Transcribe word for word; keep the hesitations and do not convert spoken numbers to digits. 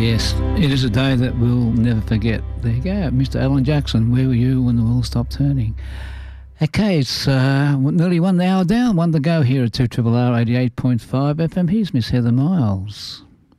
Yes, it is a day that we'll never forget. There you go, Mister Alan Jackson, where were you when the world stopped turning? Okay, it's uh, nearly one hour down, one to go here at two R R R eighty-eight point five F M. Here's Miss Heather Miles.